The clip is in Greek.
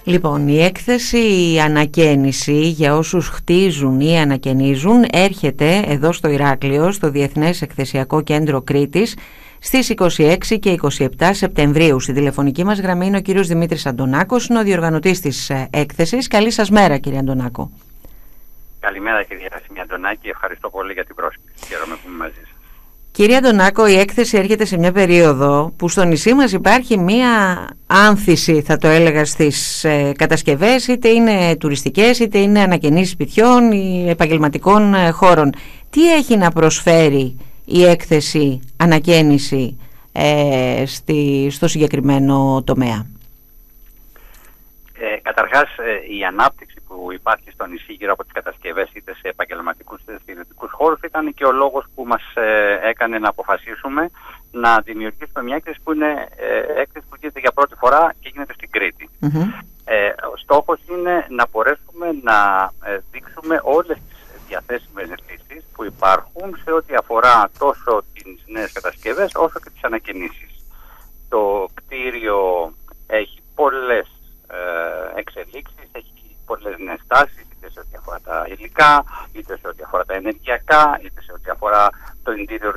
Λοιπόν, η έκθεση ανακαίνιση για όσους χτίζουν ή ανακαινίζουν έρχεται εδώ στο Ηράκλειο, στο Διεθνές Εκθεσιακό Κέντρο Κρήτης, στις 26 και 27 Σεπτεμβρίου. Στη τηλεφωνική μας γραμμή είναι ο κύριος Δημήτρης Αντωνάκος, είναι ο διοργανωτής της έκθεσης. Καλή σας μέρα, κύριε Αντωνάκο. Καλημέρα, κυρία Αντωνάκη. Ευχαριστώ πολύ για την πρόσκληση. Χαίρομαι που είμαι μαζί σας. Κύριε Αντωνάκο, η έκθεση έρχεται σε μια περίοδο που στο νησί μας υπάρχει μια άνθηση, θα το έλεγα, στις κατασκευές, είτε είναι τουριστικές, είτε είναι ανακαινήσεις σπιτιών ή επαγγελματικών χώρων. Τι έχει να προσφέρει η έκθεση ανακαίνιση στο συγκεκριμένο τομέα? Καταρχάς, η ανάπτυξη που υπάρχει στο νησί γύρω από τις κατασκευές, είτε σε επαγγελματικούς είτε σε ιδιωτικούς χώρους, ήταν και ο λόγος που μας έκανε να αποφασίσουμε να δημιουργήσουμε μια έκθεση που είναι έκθεση που γίνεται για πρώτη φορά και γίνεται στην Κρήτη. Ο στόχος είναι να μπορέσουμε να δείξουμε όλες τις διαθέσιμες λύσεις που υπάρχουν σε ό,τι αφορά τόσο τις νέες κατασκευές όσο και τις ανακαινήσεις. Το κτίριο έχει πολλές εξελίξεις, έχει πολλές νέες τάσεις, είτε σε ό,τι αφορά τα υλικά, είτε σε ό,τι αφορά τα ενεργειακά, είτε σε ό,τι αφορά το interior